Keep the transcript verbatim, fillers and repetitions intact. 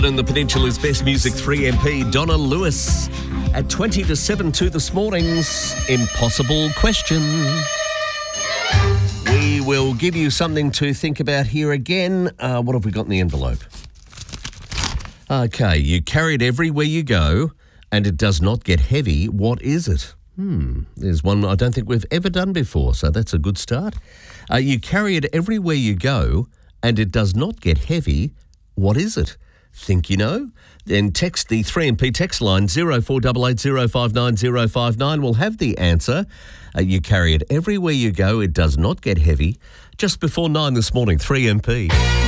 In the Peninsula's Best Music three M P, Donna Lewis, at twenty to seven to this morning's Impossible Question. We will give you something to think about here again. Uh, what have we got in the envelope? Okay, you carry it everywhere you go and it does not get heavy. What is it? Hmm, there's one I don't think we've ever done before, so that's a good start. Uh, you carry it everywhere you go and it does not get heavy. What is it? Think you know? Then text the three M P text line zero four eight eight zero five nine zero five nine. We'll have the answer. Uh, you carry it everywhere you go. It does not get heavy. Just before nine this morning, three M P.